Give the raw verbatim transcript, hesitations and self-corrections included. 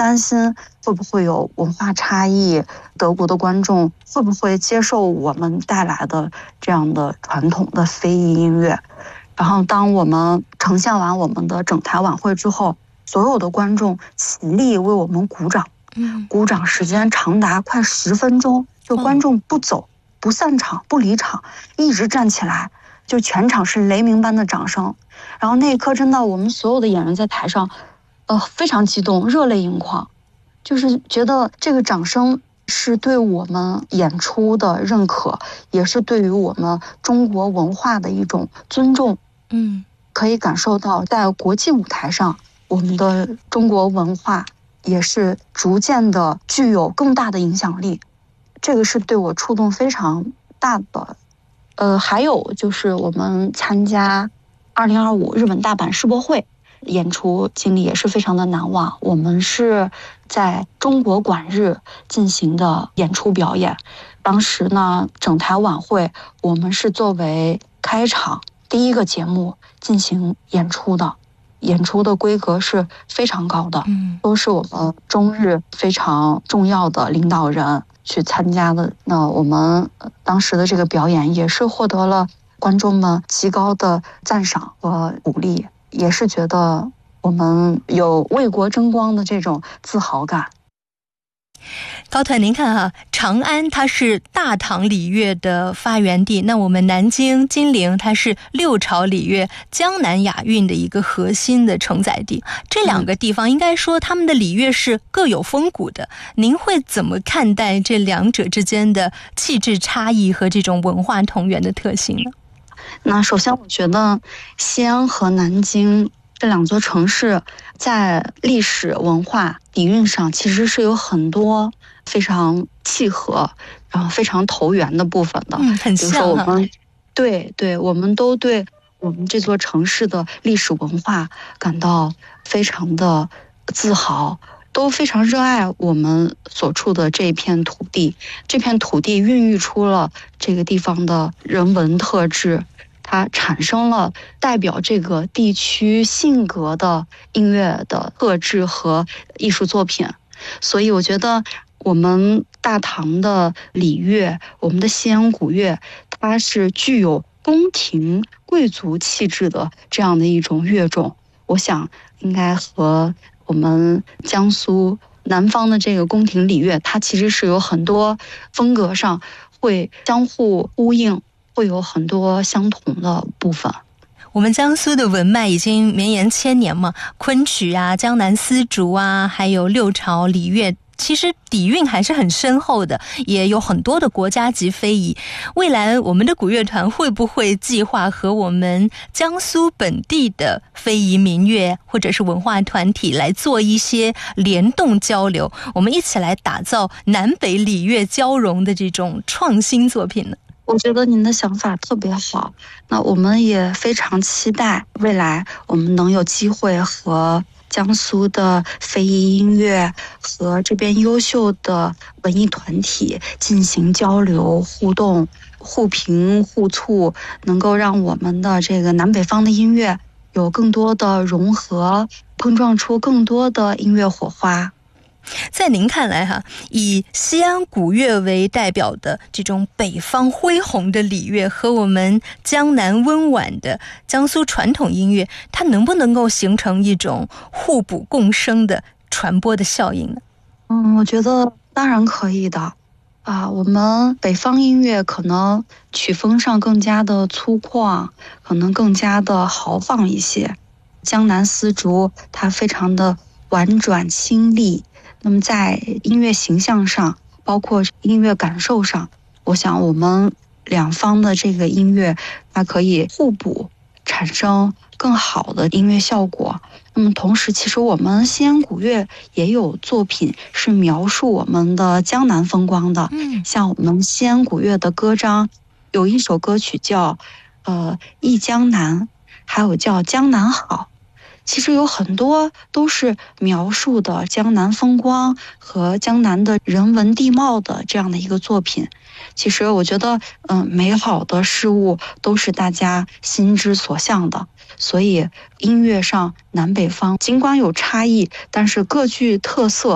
担心会不会有文化差异，德国的观众会不会接受我们带来的这样的传统的非遗音乐。然后当我们呈现完我们的整台晚会之后，所有的观众起立为我们鼓掌， 嗯， 鼓掌时间长达快十分钟，就观众不走、不散场、不离场，一直站起来，就全场是雷鸣般的掌声。然后那一刻，真的我们所有的演员在台上，呃，非常激动，热泪盈眶，就是觉得这个掌声是对我们演出的认可，也是对于我们中国文化的一种尊重。 嗯， 可以感受到在国际舞台上，我们的中国文化也是逐渐的具有更大的影响力，这个是对我触动非常大的。呃，还有就是我们参加二零二五日本大阪世博会演出经历也是非常的难忘。我们是在中国馆日进行的演出表演，当时呢，整台晚会我们是作为开场第一个节目进行演出的，演出的规格是非常高的， 嗯， 都是我们中日非常重要的领导人去参加的。那我们当时的这个表演也是获得了观众们极高的赞赏和鼓励，也是觉得我们有为国争光的这种自豪感。 高团，您看哈，长安它是大唐礼乐的发源地，那我们南京金陵它是六朝礼乐江南雅韵的一个核心的承载地。这两个地方应该说他们的礼乐是各有风骨的，您会怎么看待这两者之间的气质差异和这种文化同源的特性呢？ 那首先我觉得西安和南京这两座城市在历史文化底蕴上其实是有很多非常契合然后非常投缘的部分的。 嗯，很像。比如说我们对对我们都对我们这座城市的历史文化感到非常的自豪，都非常热爱我们所处的这片土地。这片土地孕育出了这个地方的人文特质，它产生了代表这个地区性格的音乐的特质和艺术作品。所以我觉得我们大唐的礼乐，我们的西安古乐，它是具有宫廷贵族气质的这样的一种乐种。我想应该和我们江苏南方的这个宫廷礼乐，它其实是有很多风格上会相互呼应，会有很多相同的部分。 我们江苏的文脉已经绵延千年嘛，昆曲啊、江南丝竹啊，还有六朝礼乐，其实底蕴还是很深厚的，也有很多的国家级非遗。未来我们的古乐团会不会计划和我们江苏本地的非遗民乐或者是文化团体来做一些联动交流，我们一起来打造南北礼乐交融的这种创新作品呢？ 我觉得您的想法特别好，那我们也非常期待未来我们能有机会和江苏的非遗音乐和这边优秀的文艺团体进行交流互动，互评互促，能够让我们的这个南北方的音乐有更多的融合，碰撞出更多的音乐火花。 在您看来哈，以西安古乐为代表的这种北方恢宏的礼乐和我们江南温婉的江苏传统音乐，它能不能够形成一种互补共生的传播的效应呢？ 嗯，我觉得当然可以的啊。我们北方音乐可能曲风上更加的粗犷，可能更加的豪放一些，江南丝竹它非常的婉转清丽。那么在音乐形象上，包括音乐感受上，我想我们两方的这个音乐它可以互补，产生更好的音乐效果。那么同时其实我们西安古乐也有作品是描述我们的江南风光的， 嗯， 像我们西安古乐的歌章有一首歌曲叫呃忆江南，还有叫江南好，其实有很多都是描述的江南风光和江南的人文地貌的这样的一个作品。其实我觉得嗯、呃，美好的事物都是大家心之所向的，所以音乐上南北方尽管有差异，但是各具特色，